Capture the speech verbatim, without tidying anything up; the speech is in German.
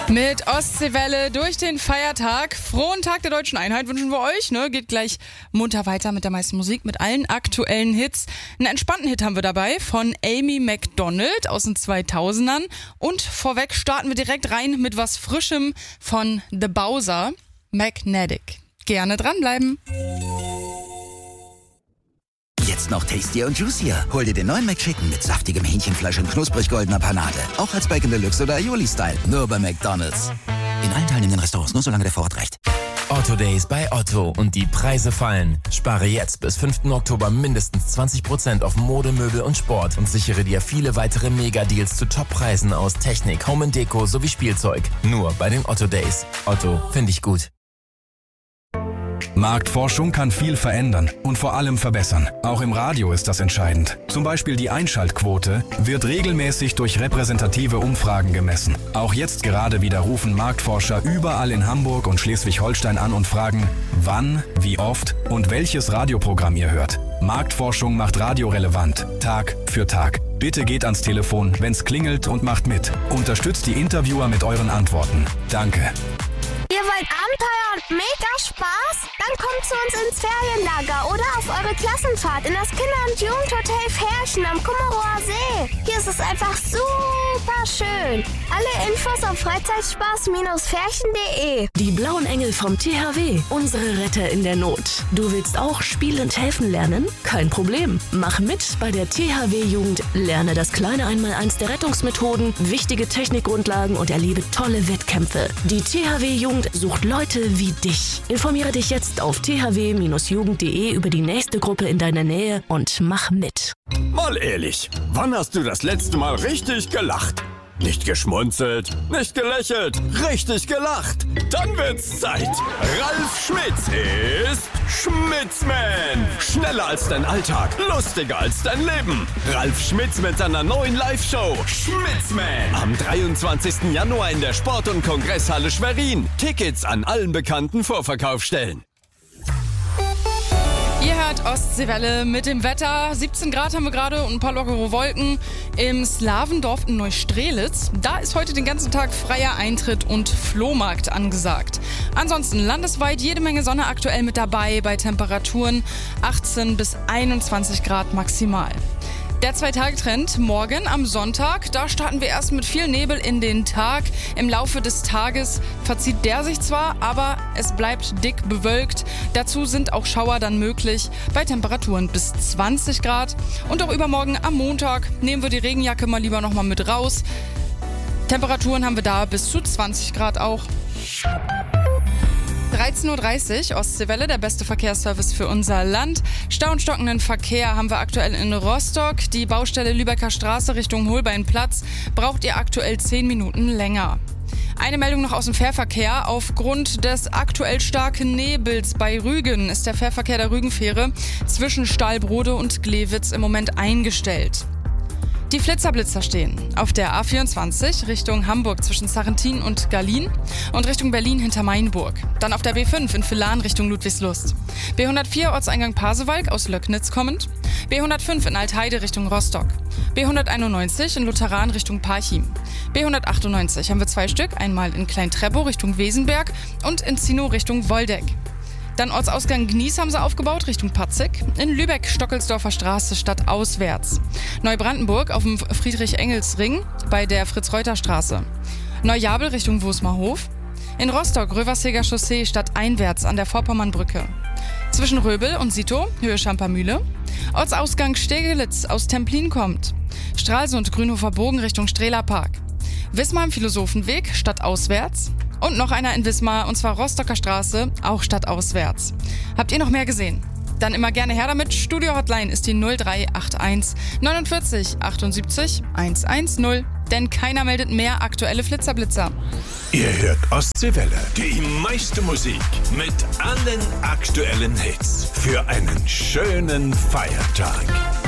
Mit Ostseewelle durch den Feiertag. Frohen Tag der Deutschen Einheit wünschen wir euch. Ne? Geht gleich munter weiter mit der meisten Musik, mit allen aktuellen Hits. Einen entspannten Hit haben wir dabei von Amy Macdonald aus den zweitausendern. Und vorweg starten wir direkt rein mit was Frischem von The Bowser, Magnetic. Gerne dranbleiben. Jetzt noch tastier und juicier. Hol dir den neuen McChicken mit saftigem Hähnchenfleisch und knusprig goldener Panade. Auch als Bacon Deluxe oder Aioli-Style. Nur bei McDonald's. In allen teilnehmenden Restaurants, nur solange der Vorrat reicht. Otto Days bei Otto und die Preise fallen. Spare jetzt bis fünften Oktober mindestens zwanzig Prozent auf Mode, Möbel und Sport und sichere dir viele weitere Mega-Deals zu Top-Preisen aus Technik, Home and Deko sowie Spielzeug. Nur bei den Otto Days. Otto, finde ich gut. Marktforschung kann viel verändern und vor allem verbessern. Auch im Radio ist das entscheidend. Zum Beispiel die Einschaltquote wird regelmäßig durch repräsentative Umfragen gemessen. Auch jetzt gerade wieder rufen Marktforscher überall in Hamburg und Schleswig-Holstein an und fragen, wann, wie oft und welches Radioprogramm ihr hört. Marktforschung macht Radio relevant, Tag für Tag. Bitte geht ans Telefon, wenn's klingelt und macht mit. Unterstützt die Interviewer mit euren Antworten. Danke. Ihr wollt Abenteuer und mega Spaß? Dann kommt zu uns ins Ferienlager oder auf eure Klassenfahrt in das Kinder- und Jugendhotel Ferchen am Kummerower See. Hier ist es einfach super schön. Alle Infos auf Freizeitspaß Ferchen punkt de. Die blauen Engel vom T H W, unsere Retter in der Not. Du willst auch spielend helfen lernen? Kein Problem. Mach mit bei der T H W-Jugend. Lerne das kleine Einmaleins der Rettungsmethoden, wichtige Technikgrundlagen und erlebe tolle Wettkämpfe. Die T H W-Jugend sucht Leute wie dich. Informiere dich jetzt auf t h w Bindestrich jugend punkt de über die nächste Gruppe in deiner Nähe und mach mit. Mal ehrlich, wann hast du das letzte Mal richtig gelacht? Nicht geschmunzelt, nicht gelächelt, richtig gelacht. Dann wird's Zeit. Ralf Schmitz ist Schmitzman. Schneller als dein Alltag, lustiger als dein Leben. Ralf Schmitz mit seiner neuen Live-Show Schmitzman. Am dreiundzwanzigsten Januar in der Sport- und Kongresshalle Schwerin. Tickets an allen bekannten Vorverkaufsstellen. Ihr hört Ostseewelle mit dem Wetter. siebzehn Grad haben wir gerade und ein paar lockere Wolken im Slavendorf in Neustrelitz. Da ist heute den ganzen Tag freier Eintritt und Flohmarkt angesagt. Ansonsten landesweit jede Menge Sonne aktuell mit dabei bei Temperaturen achtzehn bis einundzwanzig Grad maximal. Der Zwei-Tage-Trend morgen am Sonntag, da starten wir erst mit viel Nebel in den Tag. Im Laufe des Tages verzieht der sich zwar, aber es bleibt dick bewölkt. Dazu sind auch Schauer dann möglich bei Temperaturen bis zwanzig Grad. Und auch übermorgen am Montag nehmen wir die Regenjacke mal lieber nochmal mit raus. Temperaturen haben wir da bis zu zwanzig Grad auch. dreizehn Uhr dreißig, Ostseewelle, der beste Verkehrsservice für unser Land. Stau und stockenden Verkehr haben wir aktuell in Rostock. Die Baustelle Lübecker Straße Richtung Holbeinplatz braucht ihr aktuell zehn Minuten länger. Eine Meldung noch aus dem Fährverkehr. Aufgrund des aktuell starken Nebels bei Rügen ist der Fährverkehr der Rügenfähre zwischen Stahlbrode und Glewitz im Moment eingestellt. Die Flitzerblitzer stehen auf der A vierundzwanzig Richtung Hamburg zwischen Sarrentin und Gallien und Richtung Berlin hinter Mainburg. Dann auf der B fünf in Villan Richtung Ludwigslust. B hundertvier Ortseingang Pasewalk aus Löcknitz kommend. B hundertfünf in Altheide Richtung Rostock. B hunderteinundneunzig in Lutheran Richtung Parchim. B hundertachtundneunzig haben wir zwei Stück, einmal in Klein-Treppow Richtung Wesenberg und in Zinow Richtung Woldeck. Dann Ortsausgang Gnies haben sie aufgebaut, Richtung Patzig. In Lübeck, Stockelsdorfer Straße, stadtauswärts. Neubrandenburg auf dem Friedrich-Engels-Ring bei der Fritz-Reuter-Straße. Neujabel Richtung Wosmerhof. In Rostock, Röverseger Chaussee, stadteinwärts an der Vorpommernbrücke. Zwischen Röbel und Sito, Höhe Schampermühle. Ortsausgang Stegelitz aus Templin kommt. Stralsund, Grünhofer Bogen Richtung Strehler-Park. Wismar im Philosophenweg, stadtauswärts. Und noch einer in Wismar, und zwar Rostocker Straße, auch stadtauswärts. Habt ihr noch mehr gesehen? Dann immer gerne her damit. Studio-Hotline ist die null drei acht eins neunundvierzig achtundsiebzig hundertzehn. Denn keiner meldet mehr aktuelle Flitzerblitzer. Ihr hört Ostseewelle, die meiste Musik mit allen aktuellen Hits für einen schönen Feiertag.